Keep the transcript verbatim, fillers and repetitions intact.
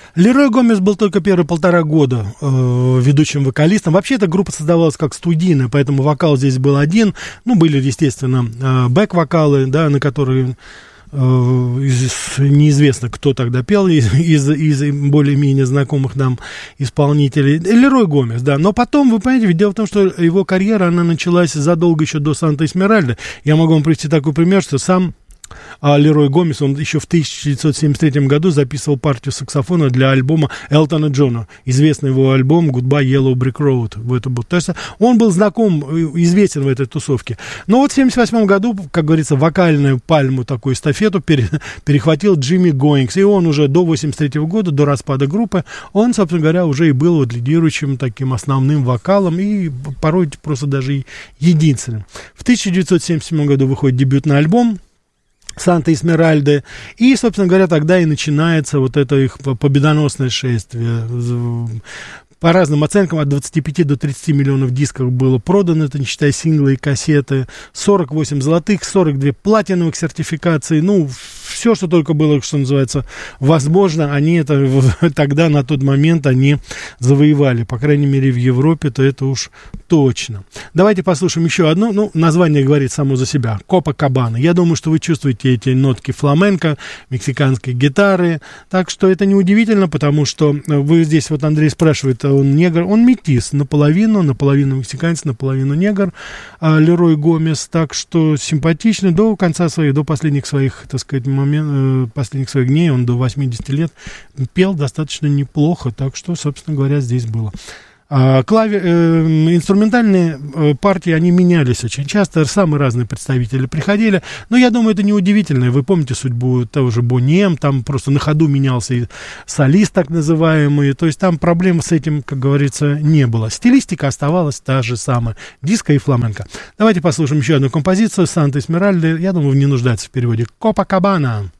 Лерой Гомес был только первые полтора года э, ведущим вокалистом. Вообще эта группа создавалась как студийная, поэтому вокал здесь был один. Ну, были, естественно, э, бэк-вокалы, да, на которые э, из, неизвестно, кто тогда пел из, из, из более-менее знакомых нам исполнителей. Лерой Гомес, да. Но потом, вы понимаете, ведь дело в том, что его карьера, она началась задолго еще до Санта Эсмеральды. Я могу вам привести такой пример, что сам А Лерой Гомес, он еще в тысяча девятьсот семьдесят третьем году записывал партию саксофона для альбома Элтона Джона. Известный его альбом «Goodbye Yellow Brick Road». В это был. То есть он был знаком, известен в этой тусовке. Но вот в семьдесят восьмом году, как говорится, вокальную пальму, такую эстафету пере, перехватил Джимми Гоингс. И он уже до восемьдесят третьего года, до распада группы, он, собственно говоря, уже и был вот лидирующим таким основным вокалом и порой просто даже единственным. В тысяча девятьсот семьдесят седьмом году выходит дебютный альбом Санта Эсмеральды, и, собственно говоря, тогда и начинается вот это их победоносное шествие. По разным оценкам, от двадцати пяти до тридцати миллионов дисков было продано, это не считая синглы и кассеты, сорок восемь золотых, сорок две платиновых сертификаций, ну, все, что только было, что называется, возможно, они это тогда, на тот момент, они завоевали, по крайней мере, в Европе, то это уж точно. Давайте послушаем еще одно, ну, название говорит само за себя, Копакабана. Я думаю, что вы чувствуете эти нотки фламенко, мексиканской гитары, так что это неудивительно, потому что вы здесь, вот Андрей спрашивает, он негр, он метис, наполовину, наполовину мексиканец, наполовину негр, а, Лерой Гомес, так что симпатичный до конца своих, до последних своих, так сказать, момент, последних своих дней, он до восьмидесяти лет пел достаточно неплохо, так что, собственно говоря, здесь было. А, клави... э, инструментальные э, партии, они менялись очень часто, самые разные представители приходили, но я думаю, это неудивительно. Вы помните судьбу того же Бони Эм, там просто на ходу менялся и солист так называемый, то есть там проблем с этим, как говорится, не было. Стилистика оставалась та же самая, диско и фламенко. Давайте послушаем еще одну композицию Санта Эсмеральды, я думаю, не нуждается в переводе. Копакабана.